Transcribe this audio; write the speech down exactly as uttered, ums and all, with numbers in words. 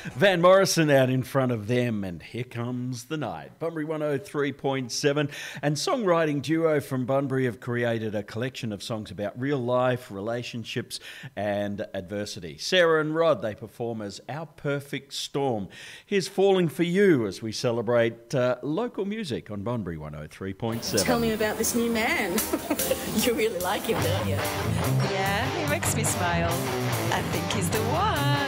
Van Morrison out in front of them, and Here Comes the Night. Bunbury one oh three point seven and songwriting duo from Bunbury have created a collection of songs about real life, relationships and adversity. Sarah and Rod, they perform as Our Perfect Storm. Here's Falling for You as we celebrate uh, local music on Bunbury one oh three point seven. Tell me about this new man. You really like him, don't you? Yeah, he makes me smile. I think he's the one.